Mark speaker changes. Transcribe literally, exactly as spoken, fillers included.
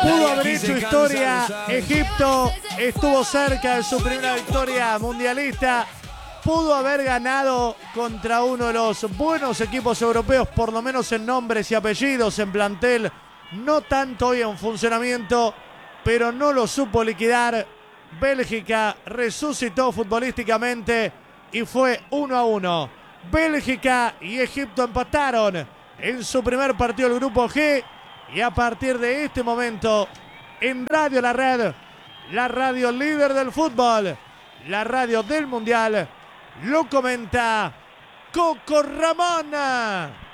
Speaker 1: Pudo haber hecho historia. Egipto estuvo cerca de su primera victoria mundialista. Pudo haber ganado contra uno de los buenos equipos europeos, por lo menos en nombres y apellidos, en plantel. No tanto hoy en funcionamiento, pero no lo supo liquidar. Bélgica resucitó futbolísticamente y fue uno a uno. Bélgica y Egipto empataron en su primer partido del Grupo G. Y a partir de este momento, en Radio La Red, la radio líder del fútbol, la radio del Mundial, lo comenta Coco Ramón.